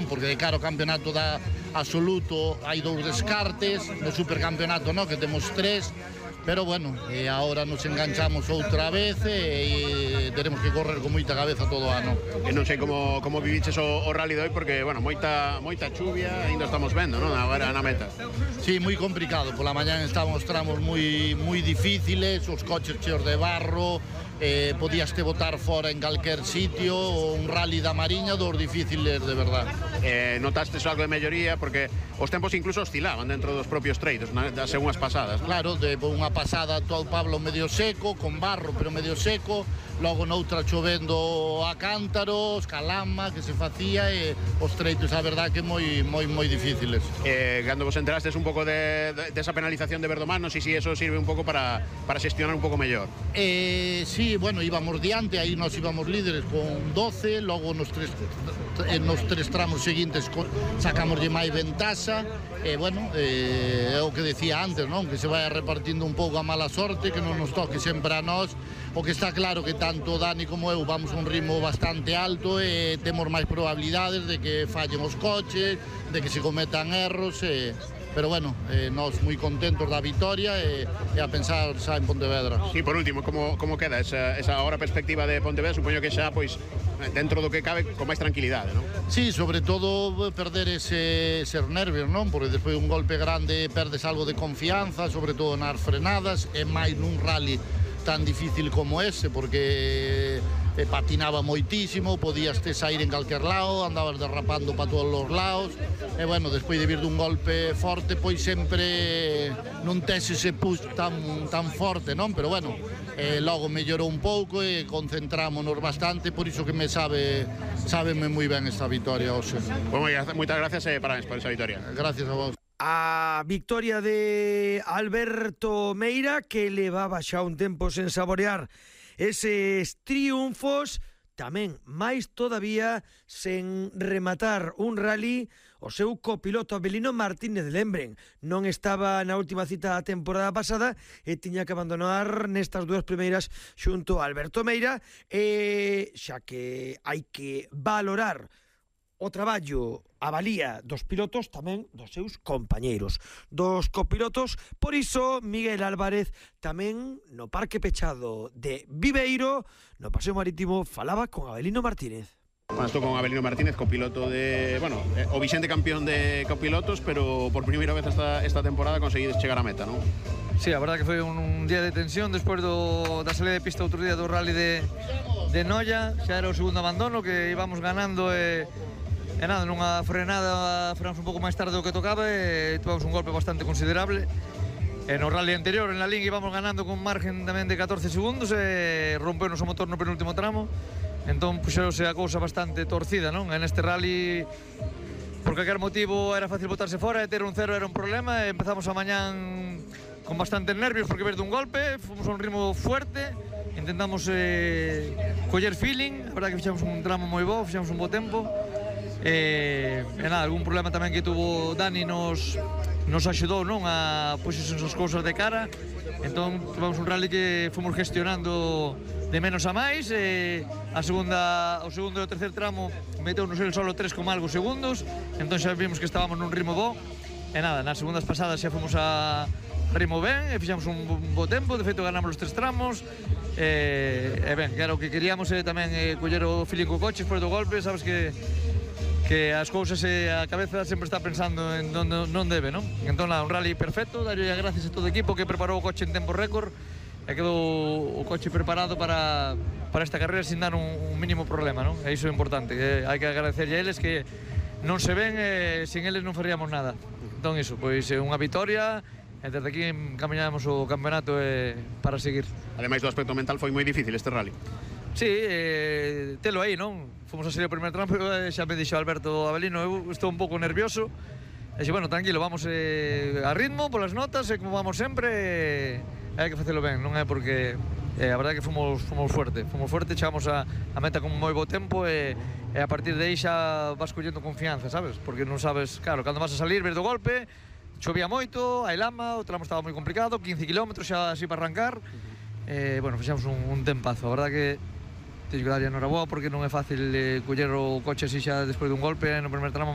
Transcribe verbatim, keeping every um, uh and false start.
non? Porque de cara ao campeonato da absoluto hai dous descartes, no supercampeonato non, que temos tres, pero bueno, e agora nos enganchamos outra vez e, e teremos que correr con moita cabeza todo o ano. E non sei como, como viviches o, o rally de hoy, porque, bueno, moita, moita chuvia, ainda estamos vendo, non? Agora na meta. Sí, moi complicado, pola mañá estaban os tramos moi, moi difíciles, os coches cheos de barro, eh, podíaste botar fora en calquer sitio, un rally da Mariña dos difíciles de verdad. Eh, notastes algo de melloría, porque os tempos incluso oscilaban dentro dos propios treitos, das segundas pasadas, non? Claro, de unha pasada todo Pablo medio seco, con barro pero medio seco, logo noutra chovendo a cántaros, calama que se facía e os treitos a verdad que moi moi moi difíciles. Eh, cando vos enterastes un pouco de, de, de esa penalización de Verdomán, non sei se eso sirve un pouco para, para xestionar un pouco mellor. Eh, sí, bueno, íbamos diante, aí nos íbamos líderes con doce, logo nos tres, en nos tres tramos seguintes sacamoslle máis ventaxa, e bueno, eh, é o que decía antes, non? Que se vai repartindo un pouco a mala sorte, que non nos toque sempre a nós. O que está claro que tanto Dani como eu vamos a un ritmo bastante alto e temos máis probabilidades de que fallen os coches, de que se cometan erros, e, pero bueno, eh, nós moi contentos da vitoria e, e a pensar xa en Pontevedra. Sí, por último, como, como queda esa, esa hora perspectiva de Pontevedra? Supoño que xa, pois, dentro do que cabe, con máis tranquilidade, non? Sí, sobre todo perder ese ser nervios, non? Porque despois de un golpe grande perdes algo de confianza, sobre todo nas frenadas, e máis nun rally tan difícil como ese, porque eh, patinaba moitísimo, podías te sair en calquer lado, andabas derrapando para todos os lados, e bueno, despois de vir dun golpe forte, pois sempre non tes ese push tan, tan forte, non? Pero bueno, eh, logo mellorou un pouco e concentrámonos bastante, por iso que me sabe, sábeme moi ben esta vitoria hoxe. Bueno, moitas gracias e parabéns por esa vitoria. Gracias a vos. A victoria de Alberto Meira, que levaba xa un tempo sen saborear eses triunfos, tamén máis todavía sen rematar un rally. O seu copiloto Avelino Martínez, lembren, non estaba na última cita a temporada pasada e tiña que abandonar nestas dúas primeiras xunto a Alberto Meira, e xa que hai que valorar o traballo, a valía dos pilotos, tamén dos seus compañeiros, dos copilotos. Por iso, Miguel Álvarez tamén no parque pechado de Viveiro, no paseo marítimo, falaba con Avelino Martínez. Bueno, estou con Avelino Martínez, copiloto de, bueno, o vixente campeón de copilotos, pero por primeira vez esta, esta temporada conseguides chegar a meta, non? Sí, a verdad que foi un, un día de tensión despois do, da salida de pista outro día do rally de, de Noia. Xa era o segundo abandono, que íbamos ganando e, e nada, nunha frenada frenamos un pouco máis tarde do que tocaba e tivemos un golpe bastante considerable. E no rally anterior, en la Link, íbamos ganando con margen tamén de catorce segundos e rompeunos o motor no penúltimo tramo. Entón, puxeronse a cousa bastante torcida, non? En este rally, por calquer motivo, era fácil botarse fora e ter un cero era un problema, e empezamos a mañán con bastantes nervios porque ver dun golpe, fomos a un ritmo fuerte, intentamos eh, coller feeling, a verdad que fixamos un tramo moi bo, fixamos un bo tempo, e, e nada, algún problema tamén que tuvo Dani nos, nos axudou, non? A puxerse as cousas de cara, entón tivemos un rally que fomos gestionando de menos a máis, e a segunda, o segundo e o tercer tramo meteunos el solo tres coma algo segundos, entón xa vimos que estábamos nun ritmo bo, e nada, nas segundas pasadas xa fomos a ritmo ben, e fixamos un bo tempo, de feito ganamos os tres tramos, e, e ben, que era o que queríamos, e tamén e, coller o feeling co coche despois do golpe, sabes que que as cousas e a cabeza sempre está pensando en donde non debe, non? Entón, nada, un rally perfecto, darlle gracias a todo o equipo que preparou o coche en tempo récord, e quedou o coche preparado para, para esta carrera sin dar un, un mínimo problema, non? E iso é importante, que hai que agradecerlle a eles que non se ven e sin eles non faríamos nada. Entón iso, pois é unha vitoria, e desde aquí encaminamos o campeonato e para seguir. Ademais do aspecto mental, foi moi difícil este rally. Sí, eh, telo aí, non? Fomos a salir o primer tramo e xa me dixo Alberto Avelino, eu estou un pouco nervioso, e xe, bueno, tranquilo, vamos eh, a ritmo, polas notas, e como vamos sempre, e hai que facelo ben, non é porque eh, a verdade é que fomos, fomos fuerte, fomos fuerte, chegamos a, a meta con moi bo tempo, e, e a partir de aí xa vas collendo confianza, sabes? Porque non sabes, claro, cando vas a salir, ver do golpe, chovía moito, hai lama, o tramo estaba moi complicado, quince kilómetros xa así para arrancar, e, bueno, fixamos un, un tempazo, a verdade que teño que darlle enhoraboa porque non é fácil eh, coller o coche así xa despois dun golpe no primer tramo.